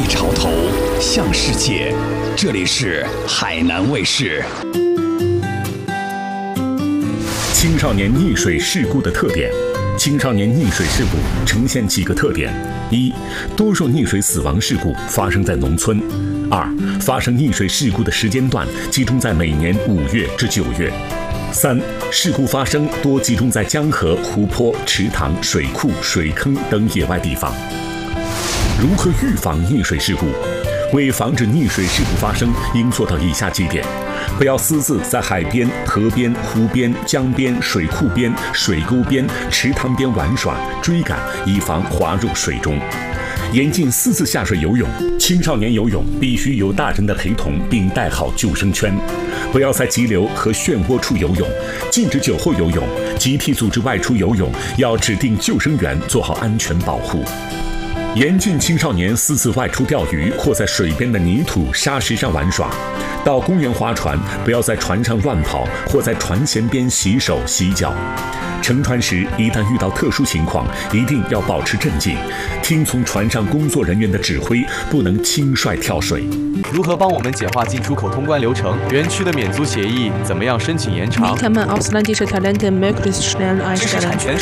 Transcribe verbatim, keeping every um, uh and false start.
背潮头向世界，这里是海南卫视。 青少年溺水事故的特点。青少年溺水事故呈现几个特点：一、多数溺水死亡事故发生在农村；二、发生溺水事故的时间段集中在每年五月至九月；三、事故发生多集中在江河、湖泊、池塘、水库、水坑等野外地方。如何预防溺水事故？为防止溺水事故发生，应做到以下几点：不要私自在海边、河边、湖边、江边、水库边、水沟边、池塘边玩耍、追赶，以防滑入水中。严禁私自下水游泳，青少年游泳必须有大人的陪同，并带好救生圈。不要在急流和漩涡处游泳，禁止酒后游泳。集体组织外出游泳，要指定救生员做好安全保护。严禁青少年私自外出钓鱼或在水边的泥土、沙石上玩耍。到公园划船，不要在船上乱跑或在船舷边洗手洗脚。乘船时，一旦遇到特殊情况，一定要保持镇静，听从船上工作人员的指挥，不能轻率跳水。 如何帮我们简化进出口通关流程？园区的免租协议怎么样申请延长？ Wie kann man ausländische Talente möglichst schnell einstellen?